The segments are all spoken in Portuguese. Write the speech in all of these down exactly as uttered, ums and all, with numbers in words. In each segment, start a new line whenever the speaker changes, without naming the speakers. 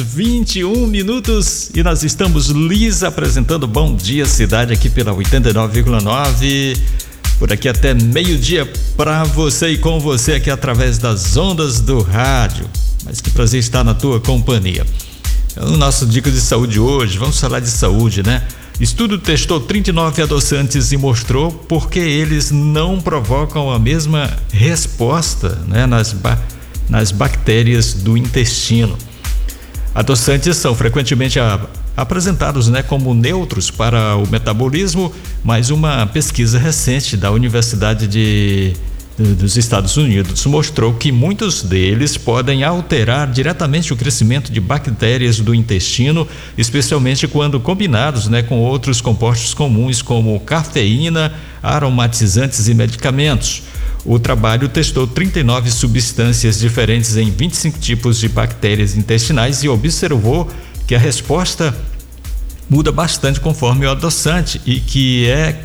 vinte e um minutos e nós estamos lhes apresentando Bom Dia Cidade aqui pela oitenta e nove vírgula nove, por aqui até meio-dia para você e com você aqui através das ondas do rádio. Mas que prazer estar na tua companhia. O nosso Dica de Saúde hoje, vamos falar de saúde, né? Estudo testou trinta e nove adoçantes e mostrou porque eles não provocam a mesma resposta, né, nas, ba- nas bactérias do intestino. Adoçantes são frequentemente a, apresentados, né, como neutros para o metabolismo, mas uma pesquisa recente da Universidade de, de, dos Estados Unidos mostrou que muitos deles podem alterar diretamente o crescimento de bactérias do intestino, especialmente quando combinados, né, com outros compostos comuns como cafeína, aromatizantes e medicamentos. O trabalho testou trinta e nove substâncias diferentes em vinte e cinco tipos de bactérias intestinais e observou que a resposta muda bastante conforme o adoçante e que é,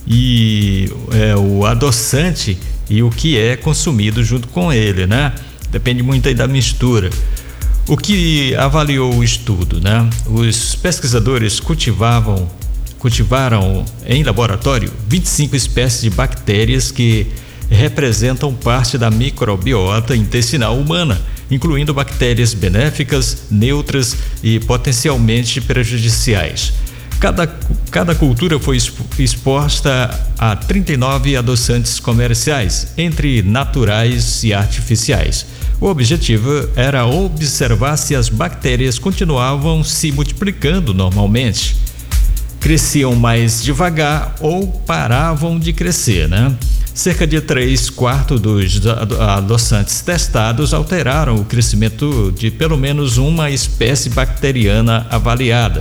e, é o adoçante e o que é consumido junto com ele, né? Depende muito aí da mistura. O que avaliou o estudo, né? Os pesquisadores cultivavam, cultivaram em laboratório vinte e cinco espécies de bactérias que representam parte da microbiota intestinal humana, incluindo bactérias benéficas, neutras e potencialmente prejudiciais. Cada, cada cultura foi exposta a trinta e nove adoçantes comerciais, entre naturais e artificiais. O objetivo era observar se as bactérias continuavam se multiplicando normalmente, cresciam mais devagar ou paravam de crescer, né? Cerca de três quartos dos adoçantes testados alteraram o crescimento de pelo menos uma espécie bacteriana avaliada.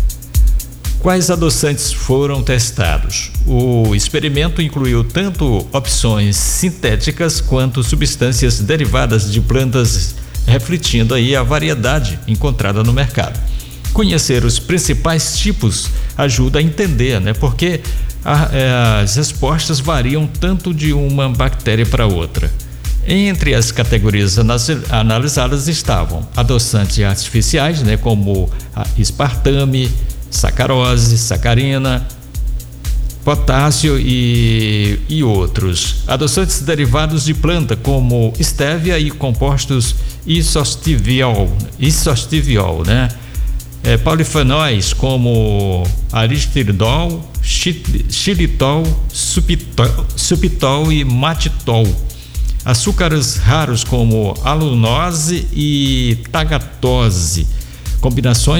Quais adoçantes foram testados? O experimento incluiu tanto opções sintéticas quanto substâncias derivadas de plantas, refletindo aí a variedade encontrada no mercado. Conhecer os principais tipos ajuda a entender, né? Porque a, é, as respostas variam tanto de uma bactéria para outra. Entre as categorias analisadas estavam adoçantes artificiais, né? Como a aspartame, sacarose, sacarina, potássio e, e outros. Adoçantes derivados de planta, como estévia e compostos isostiviol, isostiviol, né? É, polifenóis como aristilidol, xilitol, supitol, supitol e matitol. Açúcares raros como alunose e tagatose. Combinações